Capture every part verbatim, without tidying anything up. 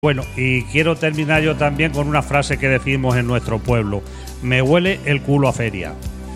Bueno, y quiero terminar yo también con una frase que decimos en nuestro pueblo: me huele el culo a feria.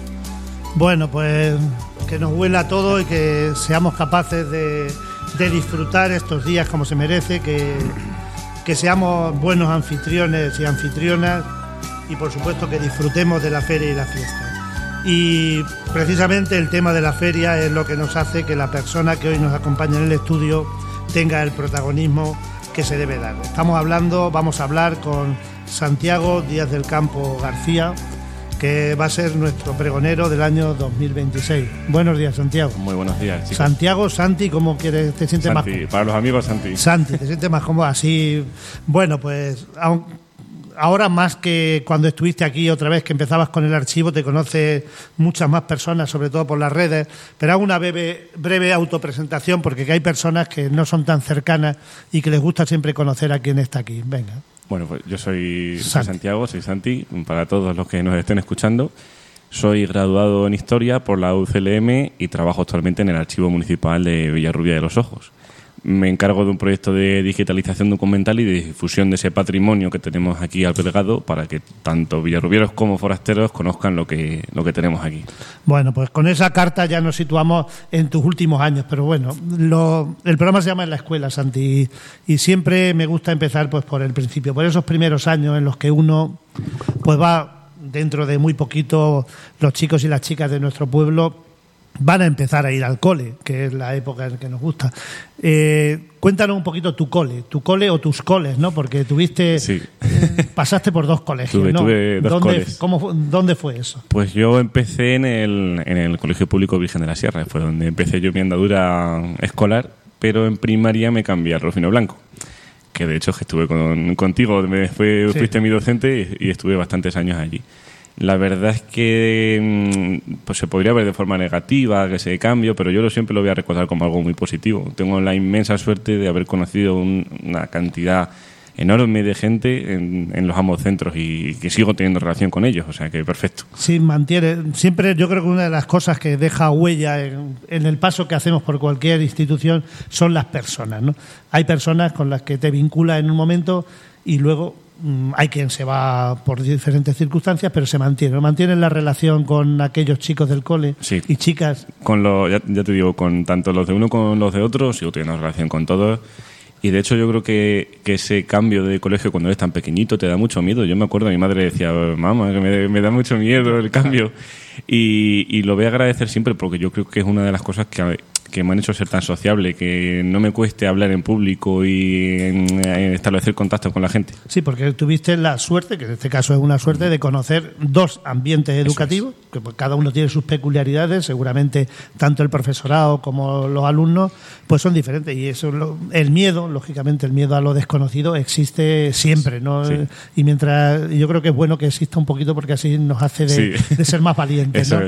Bueno, pues que nos huela a todo y que seamos capaces de, de disfrutar estos días como se merece, que, que seamos buenos anfitriones y anfitrionas y por supuesto que disfrutemos de la feria y la fiesta. Y precisamente el tema de la feria es lo que nos hace que la persona que hoy nos acompaña en el estudio tenga el protagonismo que se debe dar. Estamos hablando, vamos a hablar con Santiago Díaz del Campo García, que va a ser nuestro pregonero del año dos mil veintiséis. Buenos días, Santiago. Muy buenos días, chicos. Santiago, Santi, ¿cómo quieres? ¿Te sientes Santi, más cómodo? Para los amigos, Santi. Santi, ¿te sientes más cómodo? Así, bueno, pues ahora más que cuando estuviste aquí otra vez, que empezabas con el archivo, te conoce muchas más personas, sobre todo por las redes, pero hago una breve, breve autopresentación porque hay personas que no son tan cercanas y que les gusta siempre conocer a quien está aquí. Venga. Bueno, pues yo soy, soy Santi. Santiago, soy Santi, para todos los que nos estén escuchando. Soy graduado en Historia por la U C L M y trabajo actualmente en el Archivo Municipal de Villarrubia de los Ojos. Me encargo de un proyecto de digitalización documental y de difusión de ese patrimonio que tenemos aquí albergado para que tanto villarrubieros como forasteros conozcan lo que, lo que tenemos aquí. Bueno, pues con esa carta ya nos situamos en tus últimos años, pero bueno, lo, el programa se llama En la Escuela, Santi, y, y siempre me gusta empezar pues por el principio, por esos primeros años en los que uno pues va, dentro de muy poquito, los chicos y las chicas de nuestro pueblo van a empezar a ir al cole, que es la época en que nos gusta. Eh, cuéntanos un poquito tu cole, tu cole o tus coles, ¿no? Porque tuviste, sí. eh, pasaste por dos colegios, tuve, ¿no? Tuve dos ¿Dónde, coles. ¿cómo, ¿Dónde fue eso? Pues yo empecé en el, en el Colegio Público Virgen de la Sierra, fue donde empecé yo mi andadura escolar, pero en primaria me cambié al Rufino Blanco, que de hecho que estuve con, contigo, me fue, sí. Fuiste mi docente y, y estuve bastantes años allí. La verdad es que pues se podría ver de forma negativa que ese cambio, pero yo lo siempre lo voy a recordar como algo muy positivo. Tengo la inmensa suerte de haber conocido un, una cantidad enorme de gente en, en los ambos centros y que sigo teniendo relación con ellos, o sea que perfecto. Sí, mantiene. Siempre yo creo que una de las cosas que deja huella en, en el paso que hacemos por cualquier institución son las personas, ¿no? Hay personas con las que te vinculas en un momento y luego hay quien se va por diferentes circunstancias, pero se mantiene. Mantienen la relación con aquellos chicos del cole sí. y chicas. Con lo, ya, ya te digo, con tanto los de uno como los de otros, sigo teniendo relación con todos. Y de hecho yo creo que, que ese cambio de colegio cuando eres tan pequeñito te da mucho miedo. Yo me acuerdo, mi madre decía, mamá, que me, me da mucho miedo el cambio. Y, y lo voy a agradecer siempre porque yo creo que es una de las cosas que, que me han hecho ser tan sociable, que no me cueste hablar en público y en, en establecer contacto con la gente. Sí, porque tuviste la suerte, que en este caso es una suerte, de conocer dos ambientes educativos, es. que pues cada uno tiene sus peculiaridades, seguramente tanto el profesorado como los alumnos pues son diferentes y eso lo, el miedo, lógicamente el miedo a lo desconocido existe siempre, ¿no? Sí. Y mientras yo creo que es bueno que exista un poquito porque así nos hace de, sí. de ser más valientes, ¿no? Eso es.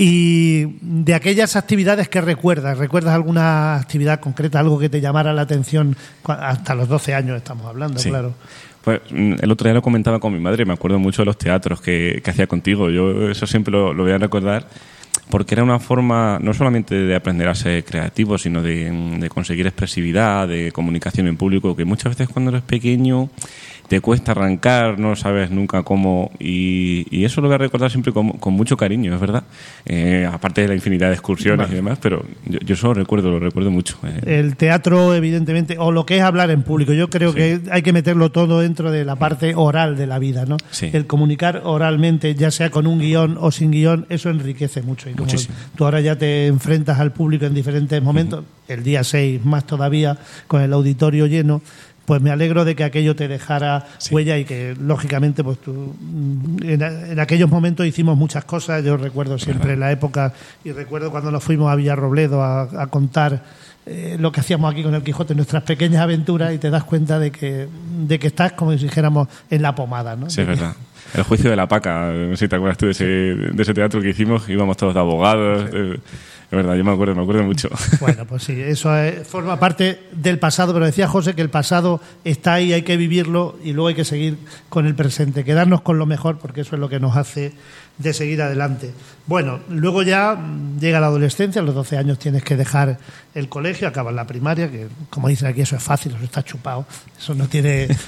Y de aquellas actividades que recuerdas, ¿recuerdas alguna actividad concreta, algo que te llamara la atención? Hasta los doce años estamos hablando, sí. claro. Pues el otro día lo comentaba con mi madre, me acuerdo mucho de los teatros que, que hacía contigo, yo eso siempre lo, lo voy a recordar, porque era una forma no solamente de aprender a ser creativo, sino de, de conseguir expresividad, de comunicación en público, que muchas veces cuando eres pequeño te cuesta arrancar, no sabes nunca cómo, y, y eso lo voy a recordar siempre con, con mucho cariño, es verdad, eh, aparte de la infinidad de excursiones vale. y demás, pero yo, yo eso lo recuerdo, lo recuerdo mucho. Eh. El teatro, evidentemente, o lo que es hablar en público, yo creo sí. que hay que meterlo todo dentro de la parte oral de la vida, ¿no? Sí. El comunicar oralmente, ya sea con un guión o sin guión, eso enriquece mucho. Y como Muchísimo. Tú ahora ya te enfrentas al público en diferentes momentos, uh-huh. el día seis más todavía, con el auditorio lleno, pues me alegro de que aquello te dejara sí. huella y que, lógicamente, pues tú en, en aquellos momentos hicimos muchas cosas. Yo recuerdo siempre la época y recuerdo cuando nos fuimos a Villarrobledo a, a contar eh, lo que hacíamos aquí con el Quijote, nuestras pequeñas aventuras, y te das cuenta de que, de que estás, como si dijéramos, en la pomada, ¿no? Sí, es verdad. El juicio de la Paca, no sé si te acuerdas tú de ese, de ese teatro que hicimos, íbamos todos de abogados. Sí. Eh, Es verdad, yo me acuerdo, me acuerdo mucho. Bueno, pues sí, eso es, forma parte del pasado, pero decía José que el pasado está ahí, hay que vivirlo y luego hay que seguir con el presente, quedarnos con lo mejor porque eso es lo que nos hace de seguir adelante. Bueno, luego ya llega la adolescencia, a los doce años tienes que dejar el colegio, acabas la primaria, que como dicen aquí eso es fácil, eso está chupado, eso no tiene